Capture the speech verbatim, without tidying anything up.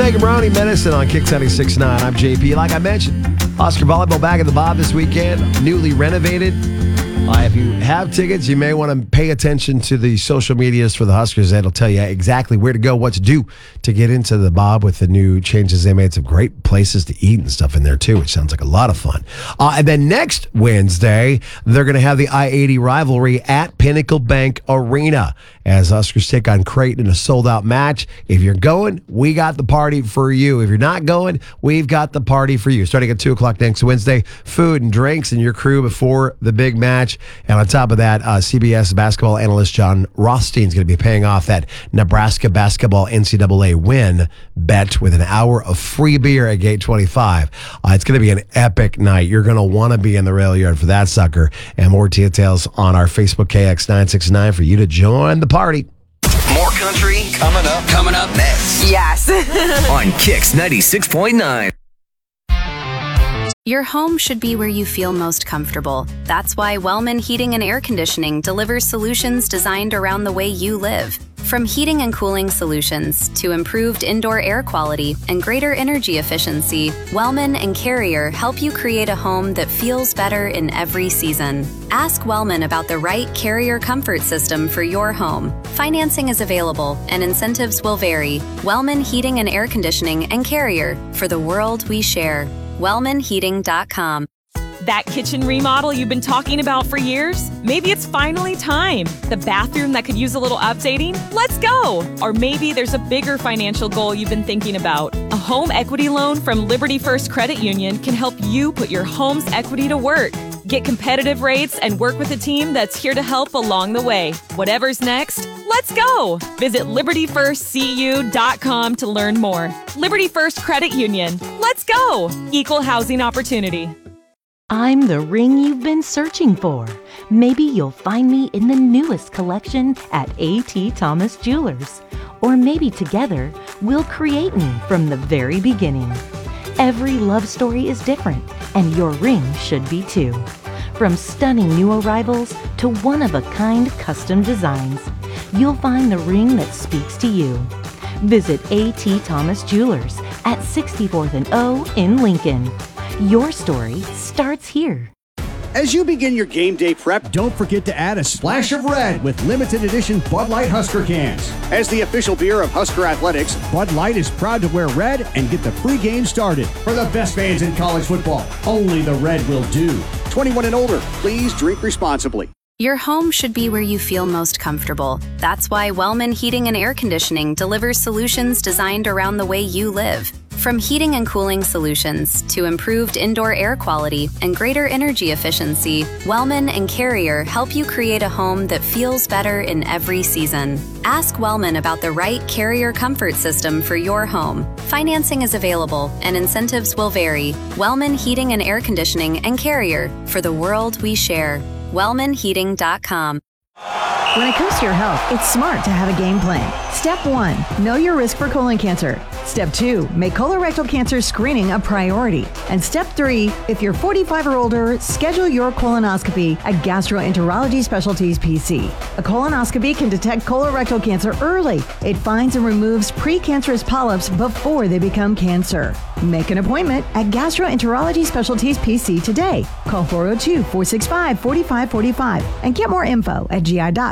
Megan Maroney, Medicine on Kix ninety-six point nine. I'm J P. Like I mentioned, Husker Volleyball back at the Bob this weekend, newly renovated. Uh, if you have tickets, you may want to pay attention to the social medias for the Huskers. That'll tell you exactly where to go, what to do to get into the Bob with the new changes. They made some great places to eat and stuff in there, too, which sounds like a lot of fun. Uh, and then next Wednesday, they're going to have the I eighty rivalry at Pinnacle Bank Arena as Huskers take on Creighton in a sold-out match. If you're going, we got the party for you. If you're not going, we've got the party for you. Starting at two o'clock next Wednesday, food and drinks and your crew before the big match. And on top of that, uh, C B S basketball analyst John Rothstein is going to be paying off that Nebraska basketball N C double A win bet with an hour of free beer at Gate twenty-five. Uh, it's going to be an epic night. You're going to want to be in the rail yard for that sucker. And more details on our Facebook K X nine sixty-nine for you to join the party. More country coming up. Coming up next. Yes. On Kix ninety-six point nine. Your home should be where you feel most comfortable. That's why Wellman Heating and Air Conditioning delivers solutions designed around the way you live. From heating and cooling solutions to improved indoor air quality and greater energy efficiency, Wellman and Carrier help you create a home that feels better in every season. Ask Wellman about the right Carrier comfort system for your home. Financing is available and incentives will vary. Wellman Heating and Air Conditioning and Carrier, for the world we share. wellman heating dot com. That kitchen remodel you've been talking about for years? Maybe it's finally time. The bathroom that could use a little updating? Let's go! Or maybe there's a bigger financial goal you've been thinking about. A home equity loan from Liberty First Credit Union can help you put your home's equity to work. Get competitive rates and work with a team that's here to help along the way. Whatever's next, let's go! Visit liberty first c u dot com to learn more. Liberty First Credit Union. Let's go! Equal housing opportunity. I'm the ring you've been searching for. Maybe you'll find me in the newest collection at A T Thomas Jewelers. Or maybe together, we'll create me from the very beginning. Every love story is different, and your ring should be too. From stunning new arrivals to one-of-a-kind custom designs, you'll find the ring that speaks to you. Visit A T Thomas Jewelers at sixty-fourth and O in Lincoln. Your story starts here. As you begin your game day prep, don't forget to add a splash of red with limited edition Bud Light Husker cans. As the official beer of Husker Athletics, Bud Light is proud to wear red and get the free game started. For the best fans in college football, only the red will do. twenty-one and older, please drink responsibly. Your home should be where you feel most comfortable. That's why Wellman Heating and Air Conditioning delivers solutions designed around the way you live. From heating and cooling solutions to improved indoor air quality and greater energy efficiency, Wellman and Carrier help you create a home that feels better in every season. Ask Wellman about the right Carrier comfort system for your home. Financing is available and incentives will vary. Wellman Heating and Air Conditioning and Carrier, for the world we share. wellman heating dot com. When it comes to your health, it's smart to have a game plan. Step one, know your risk for colon cancer. Step two, make colorectal cancer screening a priority. And step three, if you're forty-five or older, schedule your colonoscopy at Gastroenterology Specialties P C. A colonoscopy can detect colorectal cancer early. It finds and removes precancerous polyps before they become cancer. Make an appointment at Gastroenterology Specialties P C today. Call four oh two, four six five, four five four five and get more info at G I dot